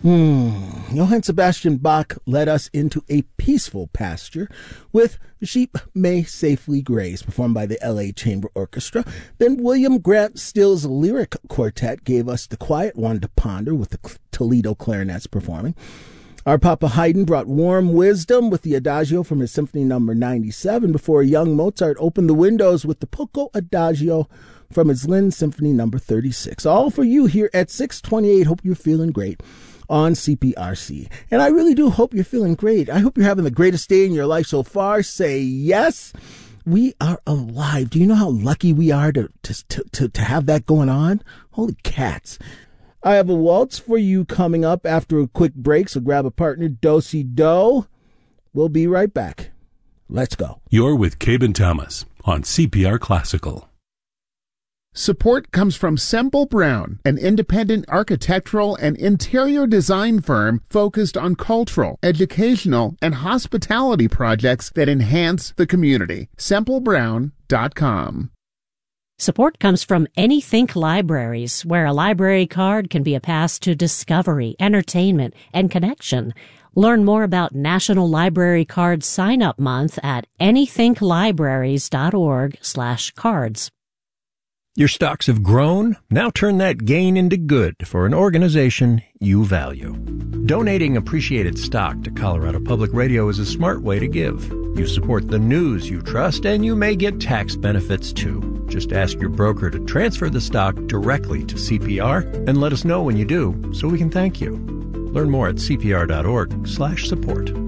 Johann Sebastian Bach led us into a peaceful pasture with Sheep May Safely Graze, performed by the L.A. Chamber Orchestra. Then William Grant Still's Lyric Quartet gave us The Quiet One to Ponder, with the Toledo Clarinets performing. Our Papa Haydn brought Warm Wisdom with the Adagio from his Symphony No. 97, before young Mozart opened the windows with the Poco Adagio from his Linz Symphony No. 36. All for you here at 628. Hope you're feeling great on CPRC. And I really do hope you're feeling great. I hope you're having the greatest day in your life so far. Say yes. We are alive. Do you know how lucky we are to have that going on? Holy cats. I have a waltz for you coming up after a quick break, so grab a partner, do-si-do. We'll be right back. Let's go. You're with Cabe and Thomas on CPR Classical. Support comes from Semple Brown, an independent architectural and interior design firm focused on cultural, educational, and hospitality projects that enhance the community. SempleBrown.com. Support comes from Anythink Libraries, where a library card can be a pass to discovery, entertainment, and connection. Learn more about National Library Card Sign-Up Month at anythinklibraries.org/cards. Your stocks have grown. Now turn that gain into good for an organization you value. Donating appreciated stock to Colorado Public Radio is a smart way to give. You support the news you trust, and you may get tax benefits too. Just ask your broker to transfer the stock directly to CPR and let us know when you do so we can thank you. Learn more at cpr.org/support.